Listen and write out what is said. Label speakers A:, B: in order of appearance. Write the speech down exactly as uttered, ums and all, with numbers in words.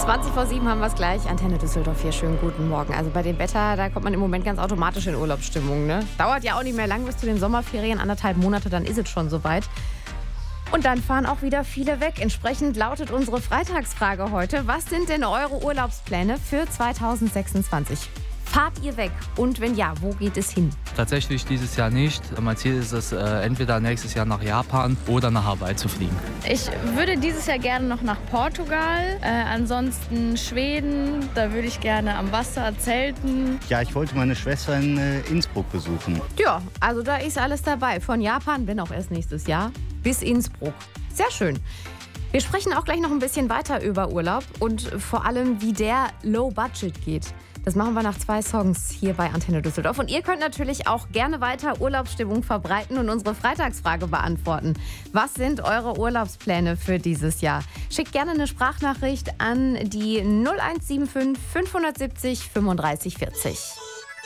A: zwanzig vor sieben haben wir es gleich. Antenne Düsseldorf hier, schönen guten Morgen. Also bei dem Wetter, da kommt man im Moment ganz automatisch in Urlaubsstimmung. Ne? Dauert ja auch nicht mehr lang bis zu den Sommerferien, anderthalb Monate, dann ist es schon soweit. Und dann fahren auch wieder viele weg. Entsprechend lautet unsere Freitagsfrage heute: Was sind denn eure Urlaubspläne für zweitausendsechsundzwanzig? Fahrt ihr weg? Und wenn ja, wo geht es hin?
B: Tatsächlich dieses Jahr nicht. Mein Ziel ist es, äh, entweder nächstes Jahr nach Japan oder nach Hawaii zu fliegen.
C: Ich würde dieses Jahr gerne noch nach Portugal. Äh, ansonsten Schweden, da würde ich gerne am Wasser zelten.
D: Ja, ich wollte meine Schwester in äh, Innsbruck besuchen.
A: Ja, also da ist alles dabei. Von Japan, wenn auch erst nächstes Jahr, bis Innsbruck. Sehr schön. Wir sprechen auch gleich noch ein bisschen weiter über Urlaub und vor allem, wie der Low Budget geht. Das machen wir nach zwei Songs hier bei Antenne Düsseldorf. Und ihr könnt natürlich auch gerne weiter Urlaubsstimmung verbreiten und unsere Freitagsfrage beantworten. Was sind eure Urlaubspläne für dieses Jahr? Schickt gerne eine Sprachnachricht an die null eins sieben fünf fünf sieben null fünfunddreißig vierzig.